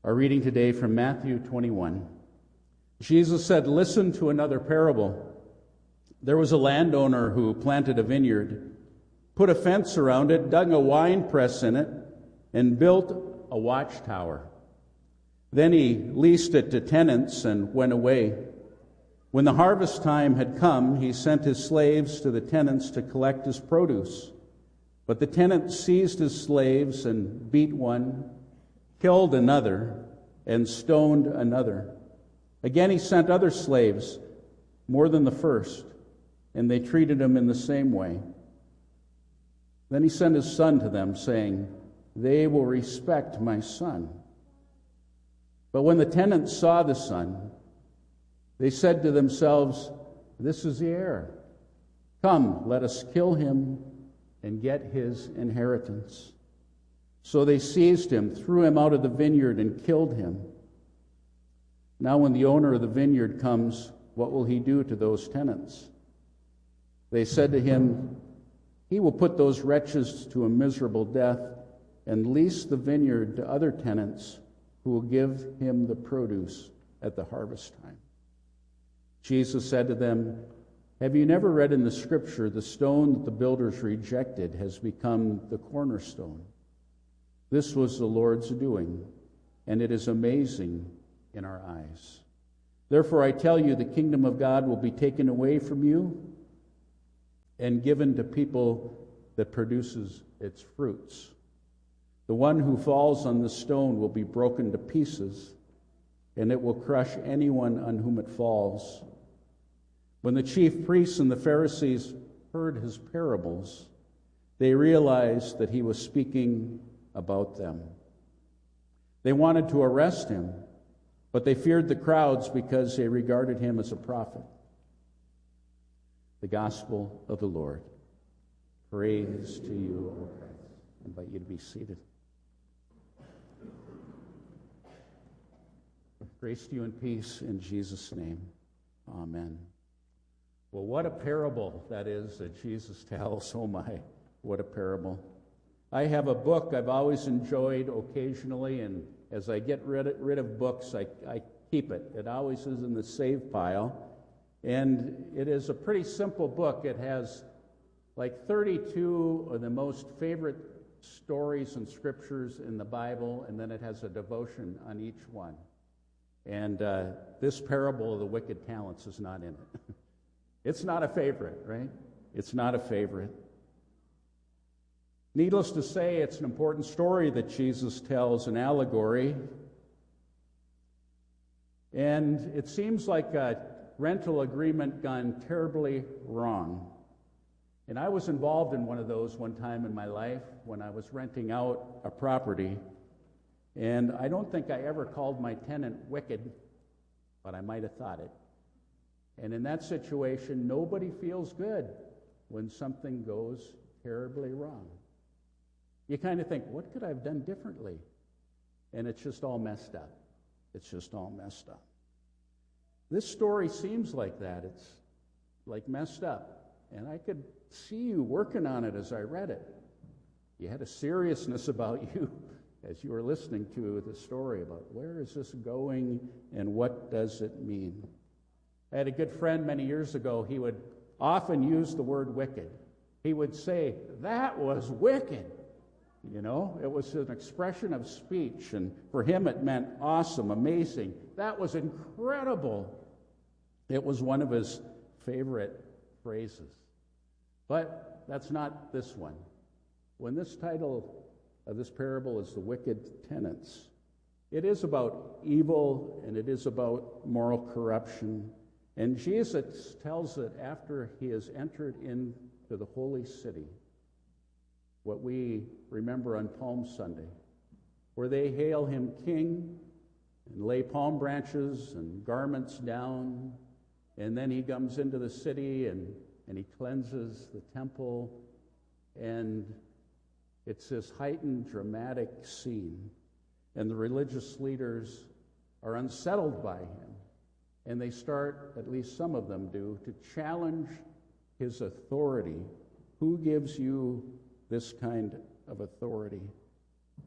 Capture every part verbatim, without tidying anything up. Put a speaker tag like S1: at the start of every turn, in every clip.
S1: Our reading today from Matthew twenty-one. Jesus said, "Listen to another parable. There was a landowner who planted a vineyard, put a fence around it, dug a wine press in it, and built a watchtower. Then he leased it to tenants and went away. When the harvest time had come, he sent his slaves to the tenants to collect his produce. But the tenants seized his slaves and beat one, killed another, and stoned another. Again he sent other slaves, more than the first, and they treated him in the same way. Then he sent his son to them, saying, 'They will respect my son.' But when the tenants saw the son, they said to themselves, 'This is the heir. Come, let us kill him and get his inheritance.' So they seized him, threw him out of the vineyard, and killed him. Now when the owner of the vineyard comes, what will he do to those tenants?" They said to him, "He will put those wretches to a miserable death and lease the vineyard to other tenants who will give him the produce at the harvest time." Jesus said to them, "Have you never read in the Scripture, the stone that the builders rejected has become the cornerstone? This was the Lord's doing, and it is amazing in our eyes. Therefore I tell you, the kingdom of God will be taken away from you and given to people that produces its fruits. The one who falls on the stone will be broken to pieces, and it will crush anyone on whom it falls." When the chief priests and the Pharisees heard his parables, they realized that he was speaking about them. They wanted to arrest him, but they feared the crowds because they regarded him as a prophet. The Gospel of the Lord. Praise to you, O Christ. I invite you to be seated. Grace to you and peace in Jesus' name. Amen. Well, what a parable that is that Jesus tells. Oh my, what a parable. I have a book I've always enjoyed occasionally, and as I get rid of, rid of books, I, I keep it. It always is in the save pile. And it is a pretty simple book. It has like thirty-two of the most favorite stories and scriptures in the Bible, and then it has a devotion on each one. And uh, this parable of the wicked talents is not in it. It's not a favorite, right? It's not a favorite. Needless to say, it's an important story that Jesus tells, an allegory. And it seems like a rental agreement gone terribly wrong. And I was involved in one of those one time in my life when I was renting out a property. And I don't think I ever called my tenant wicked, but I might have thought it. And in that situation, nobody feels good when something goes terribly wrong. You kind of think, what could I have done differently? And it's just all messed up. It's just all messed up. This story seems like that. It's like messed up. And I could see you working on it as I read it. You had a seriousness about you as you were listening to the story about where is this going and what does it mean. I had a good friend many years ago. He would often use the word wicked. He would say, "That was wicked." You know, it was an expression of speech, and for him it meant awesome, amazing. That was incredible. It was one of his favorite phrases. But that's not this one. When this title of this parable is The Wicked Tenants, it is about evil and it is about moral corruption. And Jesus tells it after he has entered into the holy city, what we remember on Palm Sunday, where they hail him king and lay palm branches and garments down, and then he comes into the city and, and he cleanses the temple, and it's this heightened, dramatic scene, and the religious leaders are unsettled by him, and they start, at least some of them do, to challenge his authority. Who gives you this kind of authority?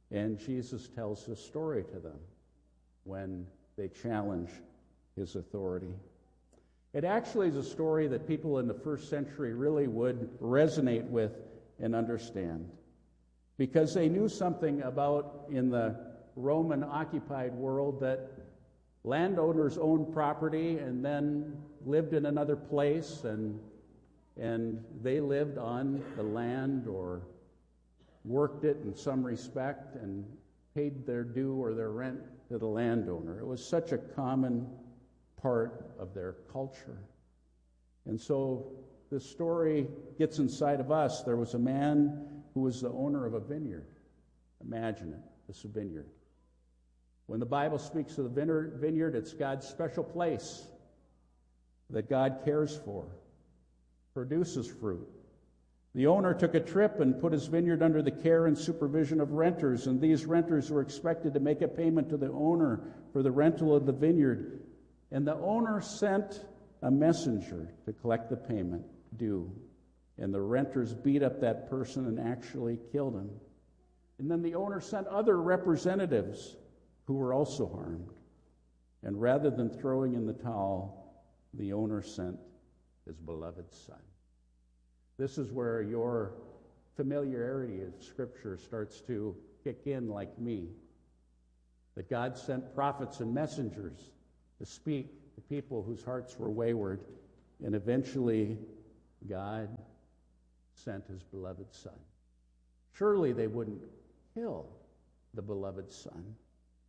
S1: And Jesus tells this story to them when they challenge his authority. It actually is a story that people in the first century really would resonate with and understand, because they knew something about, in the Roman-occupied world, that landowners owned property and then lived in another place, and and they lived on the land or worked it in some respect and paid their due or their rent to the landowner. It was such a common part of their culture. And so the story gets inside of us. There was a man who was the owner of a vineyard. Imagine it, this vineyard. When the Bible speaks of the vineyard, it's God's special place that God cares for, produces fruit. The owner took a trip and put his vineyard under the care and supervision of renters, and these renters were expected to make a payment to the owner for the rental of the vineyard. And the owner sent a messenger to collect the payment due, and the renters beat up that person and actually killed him. And then the owner sent other representatives who were also harmed. And rather than throwing in the towel, the owner sent his beloved son. This is where your familiarity of Scripture starts to kick in, like me. That God sent prophets and messengers to speak to people whose hearts were wayward, and eventually God sent his beloved son. Surely they wouldn't kill the beloved son.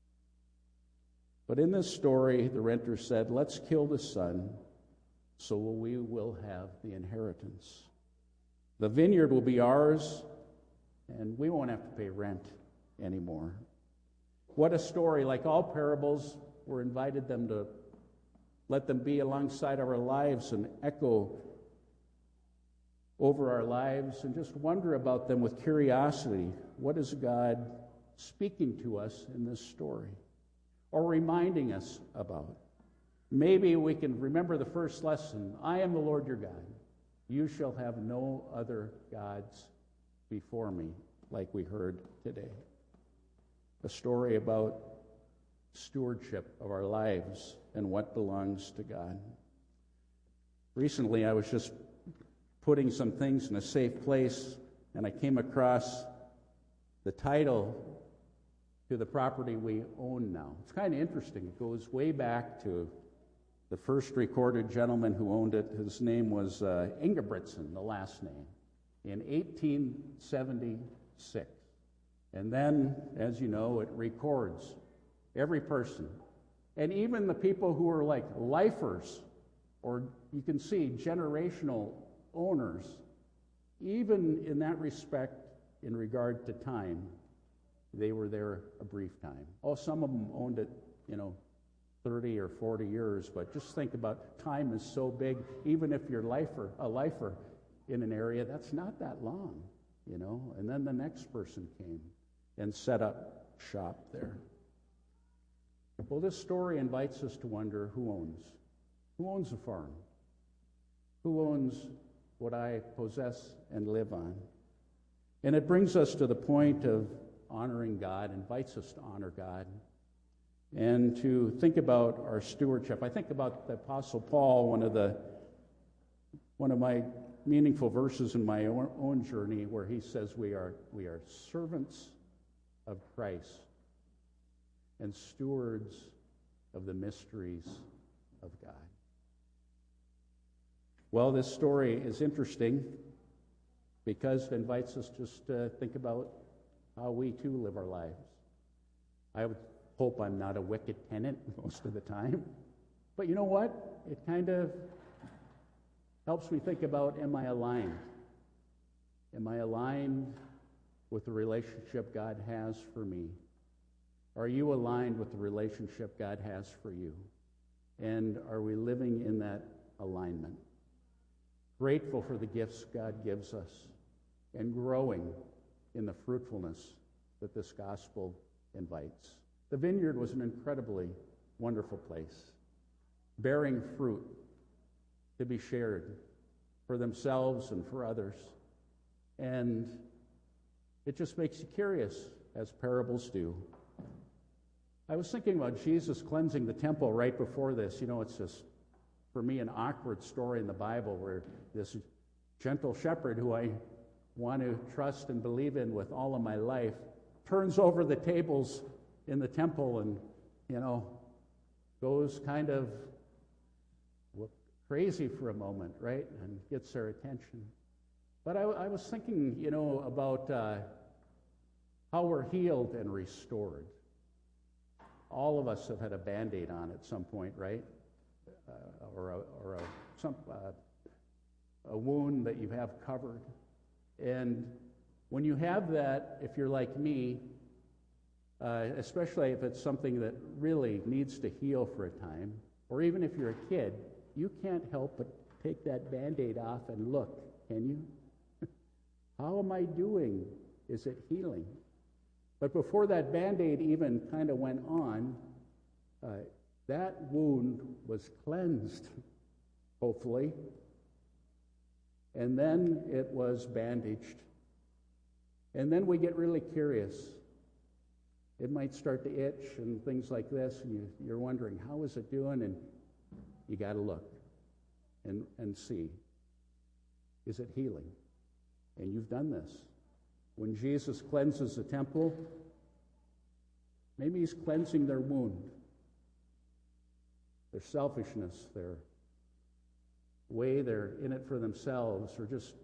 S1: But in this story, the renter said, let's kill the son so we will have the inheritance. The vineyard will be ours, and we won't have to pay rent anymore. What a story. Like all parables, we're invited them to let them be alongside our lives and echo over our lives, and just wonder about them with curiosity. What is God speaking to us in this story, or reminding us about? Maybe we can remember the first lesson. I am the Lord your God. You shall have no other gods before me, like we heard today. A story about stewardship of our lives and what belongs to God. Recently, I was just putting some things in a safe place, and I came across the title to the property we own now. It's kind of interesting. It goes way back to the first recorded gentleman who owned it. His name was uh, Ingebrigtsen, the last name, in eighteen seventy-six. And then, as you know, it records every person, and even the people who are like lifers, or you can see generational owners. Even in that respect, in regard to time, they were there a brief time. Oh, some of them owned it, you know, thirty or forty years, but just think about time is so big. Even if you're lifer, a lifer in an area, that's not that long, you know. And then the next person came and set up shop there. Well, this story invites us to wonder who owns. Who owns the farm? Who owns what I possess and live on? And it brings us to the point of honoring God, invites us to honor God, and to think about our stewardship. I think about the Apostle Paul, one of the one of my meaningful verses in my own, own journey, where he says we are we are servants of Christ and stewards of the mysteries of God. Well, this story is interesting because it invites us just to think about how we too live our lives. I would hope I'm not a wicked tenant most of the time. But you know what? It kind of helps me think about, am I aligned? Am I aligned with the relationship God has for me? Are you aligned with the relationship God has for you? And are we living in that alignment? Grateful for the gifts God gives us and growing in the fruitfulness that this gospel invites. The vineyard was an incredibly wonderful place, bearing fruit to be shared for themselves and for others. And it just makes you curious as parables do. I was thinking about Jesus cleansing the temple right before this. You know, it's just, for me, an awkward story in the Bible where this gentle shepherd, who I want to trust and believe in with all of my life, turns over the tables in the temple and, you know, goes kind of crazy for a moment, right, and gets their attention. But I, I was thinking, you know, about uh, how we're healed and restored. All of us have had a Band-Aid on at some point, right? Uh, or a, or a, some, uh, a wound that you have covered. And when you have that, if you're like me, uh, especially if it's something that really needs to heal for a time, or even if you're a kid, you can't help but take that Band-Aid off and look, can you? How am I doing? Is it healing? But before that Band-Aid even kind of went on, uh, that wound was cleansed, hopefully, and then it was bandaged. And then we get really curious. It might start to itch and things like this, and you, you're wondering, how is it doing? And you got to look and, and see, is it healing? And you've done this. When Jesus cleanses the temple, maybe he's cleansing their wound, their selfishness, their way they're in it for themselves, or just